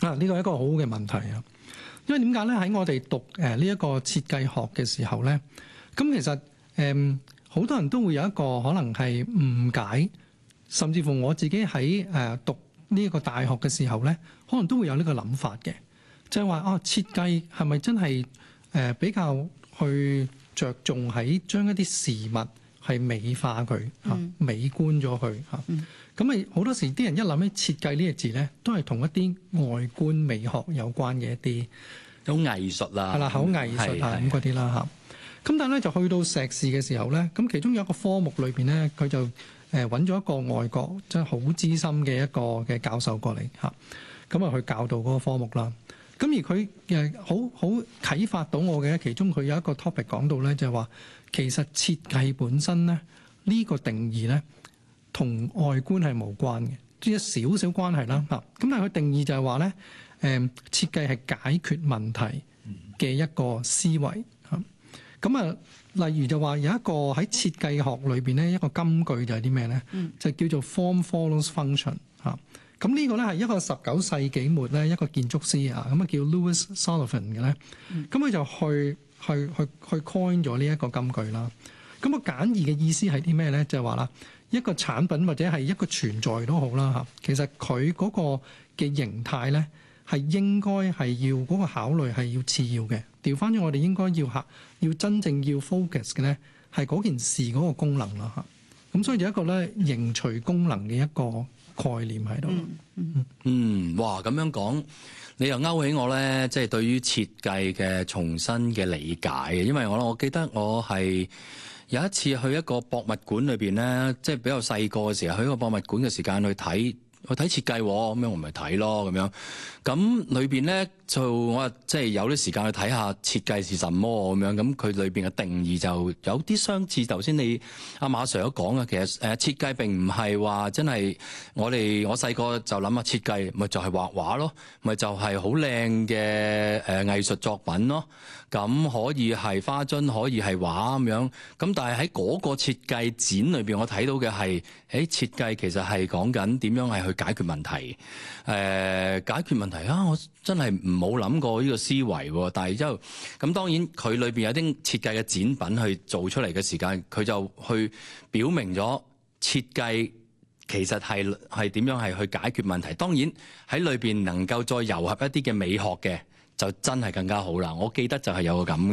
呢個係一個好好嘅問題啊！因為點解咧？喺我哋讀呢一個設計學嘅時候咧，咁其實好多人都會有一個可能係誤解，甚至乎我自己喺讀呢一個大學嘅時候咧，可能都會有呢個諗法嘅，就係話設計係咪真係比較去着重喺將一啲事物係美化佢美觀咗佢嚇？咁咪好多時啲人一諗起設計呢個字咧，都係同一啲外觀美學有關嘅一啲好藝術啦， 係啦，好藝術啊咁嗰啲啦嚇。咁但係咧就去到碩士嘅時候咧，咁其中有一個科目裏邊咧，佢就揾咗一個外國即係好資深嘅一個嘅教授過嚟嚇，咁啊去教導嗰個科目啦。咁而佢好啟發到我嘅，其中佢有一個 topic 講到咧，就係話其實設計本身咧呢個定義咧，同外觀係無關嘅，即係少少關係啦嚇。咁但係佢定義就係話咧，設計係解決問題嘅一個思維嚇。咁啊，例如就話有一個喺設計學裏邊咧，一個金句就係啲咩咧？就叫做 form follows function 嚇。咁呢個咧係一個19世紀末咧一個建築師啊，咁啊叫 Louis Sullivan 嘅咧，咁佢就去 coin 咗呢一個金句啦。咁個簡易嘅意思係啲咩咧？就係話啦，一個產品或者係一個存在都好啦嚇，其實佢嗰個嘅形態咧係應該係要嗰個考慮係要次要嘅。調翻咗，我哋應該要真正要 focus 嘅咧係嗰件事嗰個功能啦嚇。咁所以就一個咧形隨功能嘅一個概念喺度。 哇！咁樣講，你又勾起我咧，即係對於設計嘅重新嘅理解嘅。因為我記得我係有一次去一個博物館裏邊咧，即係比較細個嘅時候，去一個博物館嘅時間去睇設計，咁樣我咪睇咯咁樣。咁裏邊咧就我即係有啲時間去睇下設計是什麼咁樣。咁佢裏邊嘅定義就有啲相似頭先你阿馬 Sir 都講嘅，其實設計並唔係話真係我細個就諗下設計咪就係畫畫咯，咪就係好靚嘅藝術作品咯。咁可以係花樽，可以係畫咁樣。咁但係喺嗰個設計展裏邊，我睇到嘅係設計其實係講緊點樣係去解決問題。解決問題啊！我真係冇諗過呢個思維喎。但係之後咁當然佢裏邊有啲設計嘅展品去做出嚟嘅時間，佢就去表明咗設計其實係點樣係去解決問題。當然喺裏邊能夠再糅合一啲嘅美學嘅，就真係更加好啦。我記得就係有個咁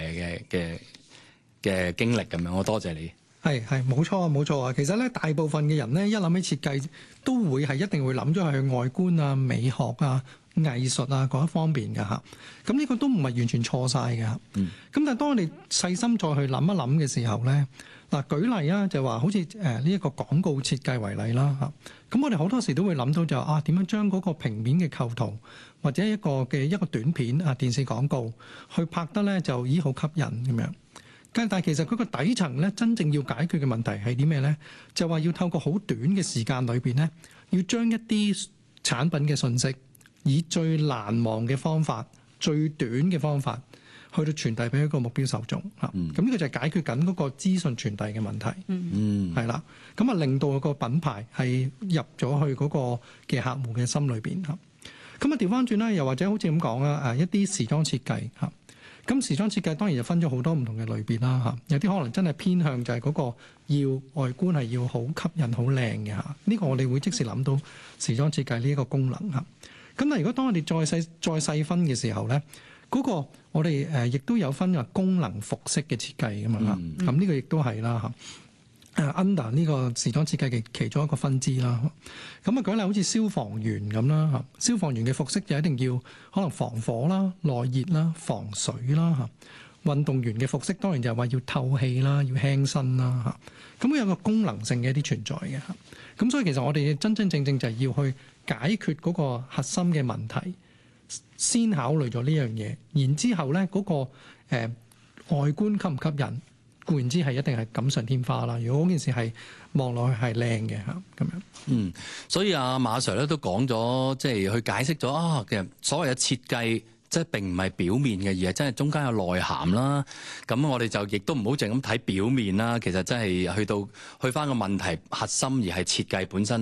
嘅經歷咁樣。我多謝你。 係冇錯啊！其實咧，大部分嘅人咧一諗起設計，都會係一定會諗咗係外觀啊、美學啊、藝術啊嗰一方面嘅嚇。咁呢個都唔係完全錯晒嘅嚇。咁但係當我哋細心再去諗一諗嘅時候咧，嗱舉例啊，就話好似呢一個廣告設計為例啦嚇。咁我哋好多時都會諗到就點樣將嗰個平面嘅構圖或者一個短片啊、電視廣告去拍得咧就好吸引咁樣。但係其實佢個底層咧，真正要解決嘅問題係啲咩咧？就話要透過好短嘅時間裏邊咧，要將一啲產品嘅信息，以最難忘嘅方法、最短嘅方法，去到傳遞俾一個目標受眾嚇。咁呢個就係解決緊嗰個資訊傳遞嘅問題。係啦。咁啊，令到個品牌係入咗去嗰個嘅客戶嘅心裏邊嚇。咁啊，調翻轉啦，又或者好似咁講啦，一啲時裝設計嚇。咁時裝設計當然就分咗好多唔同嘅類別啦嚇，有啲可能真係偏向就係嗰個要外觀係要好吸引、好靚嘅嚇，呢個我哋會即時諗到時裝設計呢一個功能嚇。咁但係如果當我哋再細分嘅時候咧，嗰個我哋亦都有分功能服飾嘅設計㗎嘛嚇，咁呢個亦都係啦嚇。under 呢個時裝設計嘅其中一個分支啦，咁啊舉例好似消防員咁啦嚇，消防員嘅服飾就一定要可能防火啦、耐熱啦、防水啦嚇。運動員嘅服飾當然就係話要透氣啦、要輕身啦嚇。咁有個功能性嘅一啲存在嘅嚇。咁所以其實我哋真真正正就係要去解決嗰個核心嘅問題，先考慮咗呢樣嘢，然之後咧嗰個外觀吸唔吸引？固然之係一定係錦上添花啦。如果嗰件事係望落去係靚嘅嚇，咁樣。 所以阿馬 Sir 咧都講咗，即係去解釋咗其實所謂嘅設計，即係並唔係表面嘅，而係真係中間有內涵啦。咁我哋就亦都唔好淨咁睇表面啦。其實真係去翻個問題核心，而係設計本身咧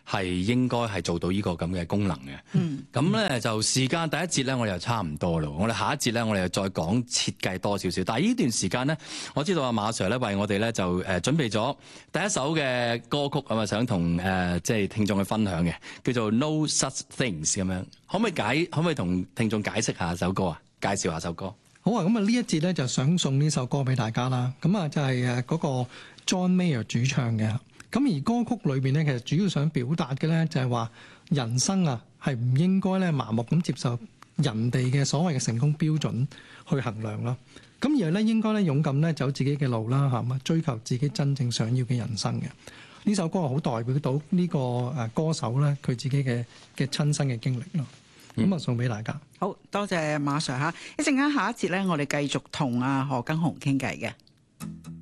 係應該係做到呢個咁嘅功能嘅。咁咧就時間第一節咧，我哋又差唔多咯。我哋下一節咧，我哋又再講設計多少少。但係呢段時間咧，我知道阿馬 Sir 咧為我哋咧就準備咗第一首嘅歌曲啊嘛，想同即係聽眾去分享嘅，叫做 No Such Things 咁樣。可唔可以同聽眾解釋下首歌啊？介紹下首歌。 好啊，咁啊呢一節咧就想送呢首歌俾大家啦。咁啊就係嗰個 John Mayer 主唱嘅。咁而歌曲裏邊咧，其實主要想表達嘅咧就係話人生啊係唔應該咧盲目咁接受人哋嘅所謂嘅成功標準去衡量咯。咁而係咧應該咧勇敢咧走自己嘅路啦，係嘛，追求自己真正想要嘅人生嘅。呢首歌係好代表到呢個歌手咧佢自己嘅親身嘅經歷咯。咁啊送俾大家。 好多謝馬 Sir 嚇，一陣間下一節咧，我哋繼續同阿何更雄傾偈嘅。